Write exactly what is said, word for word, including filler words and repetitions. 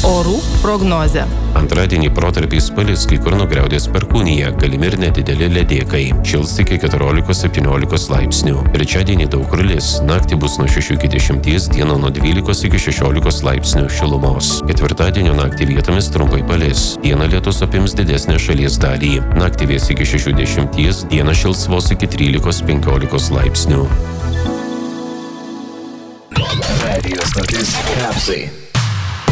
Orų prognozė. Antradienį protarpiais palis, kai kur nugriaudės perkūnija, galimi ir nedideli ledėkai. Šils iki keturiolikos septyniolikos laipsnių. Trečiadienį daug kur lis, naktį bus nuo šešių iki dešimties, dieną nuo dvylikos iki šešiolikos laipsnių šilumos. Ketvirtadienio naktį vietomis trumpai palis, dieną lietus apims didesnę šalies dalį. Naktį vės iki šešių dešimties, dieną šils vos iki trylikos penkiolikos laipsnių. Radio stotis Kapsai.